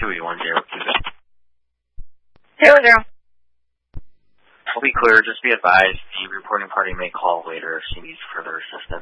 281-0. Hello, girl. I'll be clear, just be advised, the reporting party may call later if she needs further assistance.